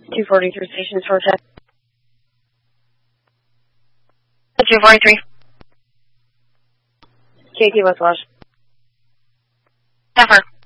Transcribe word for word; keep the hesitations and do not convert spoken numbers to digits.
two forty-three station short check. two forty-three. K T West Wash. Never.